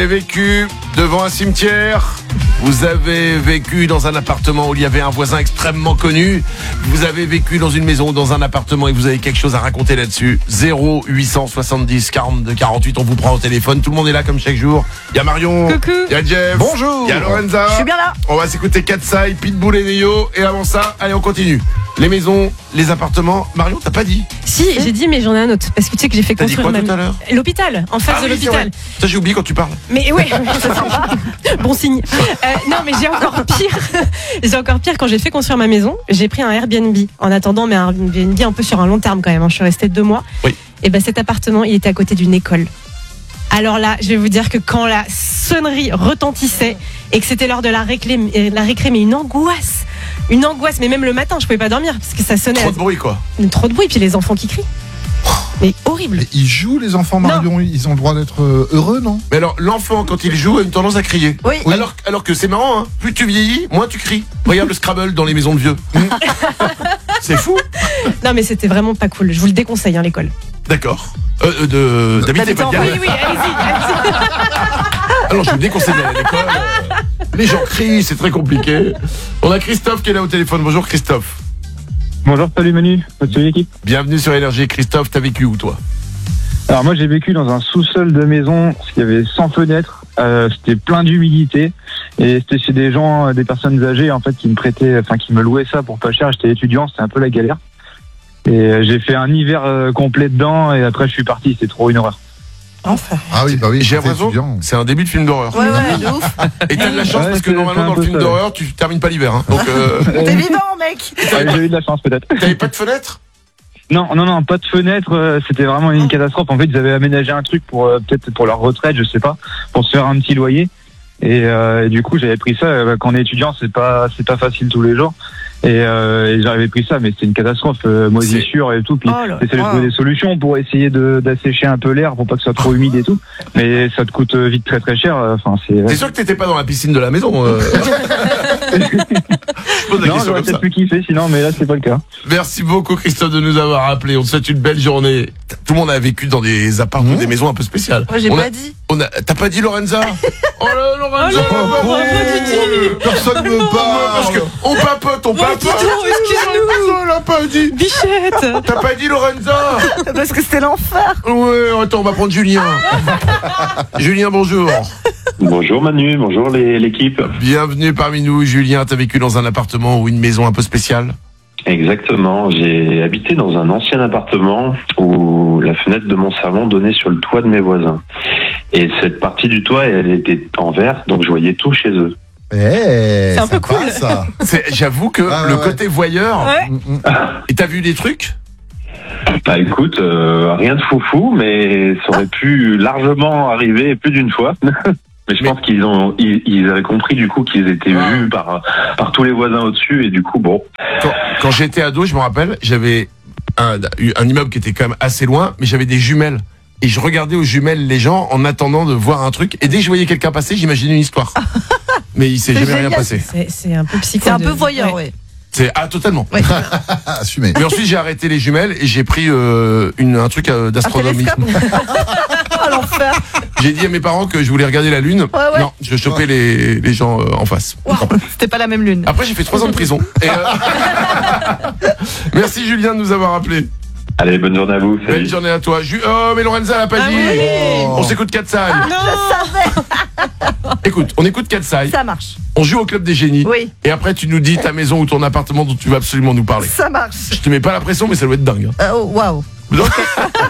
Vous avez vécu devant un cimetière, vous avez vécu dans un appartement où il y avait un voisin extrêmement connu, vous avez vécu dans une maison ou dans un appartement et vous avez quelque chose à raconter là-dessus. 0870 42 48, on vous prend au téléphone, tout le monde est là comme chaque jour. Il y a Marion, il y a Jeff, bonjour, il y a Lorenza. Je suis bien là. On va s'écouter Katsai, Pitbull et Neo, et avant ça, allez on continue. Les maisons, les appartements. Marion, t'as pas dit? Si, j'ai dit, mais j'en ai un autre. Parce que tu sais que j'ai fait T'as dit construire quoi tout à l'heure? L'hôpital, en face de oui, c'est l'hôpital. vrai. Ça, j'ai oublié quand tu parles. Mais ouais, c'est sympa. Bon signe. Non, mais j'ai encore pire. J'ai encore pire quand j'ai fait construire ma maison. J'ai pris un Airbnb en attendant, mais un Airbnb un peu sur un long terme quand même. Je suis restée 2 mois. Oui. Et ben cet appartement, il était à côté d'une école. Alors là, je vais vous dire que quand la sonnerie retentissait et que c'était l'heure de la récré, mais une angoisse, mais même le matin, je pouvais pas dormir parce que ça sonnait. Trop de bruit, quoi. Trop de bruit, puis les enfants qui crient. Mais horrible. Mais ils jouent, les enfants, Marion, ils ont le droit d'être heureux, non? Mais alors, l'enfant, quand il joue, a une tendance à crier. Oui. Alors que c'est marrant, hein. Plus tu vieillis, moins tu cries. Regarde le Scrabble dans les maisons de vieux. C'est fou. Non, mais c'était vraiment pas cool. Je vous le déconseille, hein, l'école. D'accord. D'habiter pas de Oui, allez-y. Alors, je vous déconseille d'aller à l'école. Les gens crient, c'est très compliqué. On a Christophe qui est là au téléphone. Bonjour Christophe. Bonjour, salut Manu, salut l'équipe. Bienvenue sur Énergie. Christophe, t'as vécu où toi? Alors moi j'ai vécu dans un sous-sol de maison, il y avait 100 fenêtres, c'était plein d'humidité et c'était chez des gens, des personnes âgées en fait qui me louaient ça pour pas cher. J'étais étudiant, c'était un peu la galère. Et j'ai fait un hiver complet dedans et après je suis parti, c'était trop une horreur. Enfin. Ah oui, bah oui, J'ai t'es l'impression étudiant. c'est un début de film d'horreur. Ouais, de ouf. Et t'as de la chance Ouais, parce que c'est normalement un dans le peu film ça. d'horreur, tu termines pas l'hiver. Hein. Donc, T'es vivant, mec. J'ai eu de la chance peut-être. t'avais pas de fenêtre? Non, pas de fenêtre, c'était vraiment une catastrophe. En fait, ils avaient aménagé un truc pour peut-être pour leur retraite, je sais pas, pour se faire un petit loyer. Et du coup, j'avais pris ça. Quand on est étudiant, c'est pas facile tous les jours. Et j'avais pris ça, mais c'était une catastrophe, moisissure et tout. Puis j'essaie de trouver des solutions pour essayer d'assécher un peu l'air pour pas que ce soit trop humide et tout. Mais ça te coûte vite très très cher. Enfin, T'es sûr que t'étais pas dans la piscine de la maison? Je pose la Non, question j'aurais comme ça. peut-être pu kiffer, sinon, mais là c'est pas le cas. Merci beaucoup Christophe de nous avoir appelé. On te souhaite une belle journée. Tout le monde a vécu dans des appartements, des maisons un peu spéciales. Moi, j'ai pas dit. T'as pas dit Lorenza? Oh là Lorenza, Personne me parce que parle. on papote. Excusez-nous. On l'a pas dit. Bichette. T'as pas dit Lorenza? Parce que c'était l'enfer. Ouais, attends, on va prendre Julien. Julien, bonjour. Bonjour Manu, bonjour l'équipe. Bienvenue parmi nous, Julien. T'as vécu dans un appartement ou une maison un peu spéciale? Exactement, j'ai habité dans un ancien appartement où la fenêtre de mon salon donnait sur le toit de mes voisins. Et cette partie du toit, elle était en verre, donc je voyais tout chez eux. C'est un peu cool. Ça. J'avoue que le ouais. côté voyeur. Ouais. Et t'as vu des trucs? Bah écoute, rien de foufou, mais ça aurait pu largement arriver plus d'une fois. Mais je pense qu'ils avaient compris du coup qu'ils étaient vus par tous les voisins au-dessus et du coup bon. Quand j'étais ado, je me rappelle, j'avais un immeuble qui était quand même assez loin, mais j'avais des jumelles. Et je regardais aux jumelles les gens en attendant de voir un truc. Et dès que je voyais quelqu'un passer, j'imaginais une histoire. Mais il s'est jamais rien passé. C'est un peu psycho. C'est un peu voyeur, ouais. Totalement. Ouais. Assumé. Mais ensuite j'ai arrêté les jumelles et j'ai pris un truc d'astronomie. Oh l'enfer. J'ai dit à mes parents que je voulais regarder la lune. Ouais. Non, je chopais les gens en face. Wow. C'était pas la même lune. Après j'ai fait 3 ans de prison. Et merci Julien de nous avoir appelé. Allez, bonne journée à vous. Salut. Belle journée à toi. Oh mais Lorenza l'a pas dit. oui. On s'écoute Katsai. Je savais. Écoute, on écoute Katsai. Ça marche. On joue au club des génies. Oui. Et après tu nous dis ta maison ou ton appartement dont tu vas absolument nous parler. Ça marche. Je te mets pas la pression mais ça doit être dingue. Oh, waouh. Donc,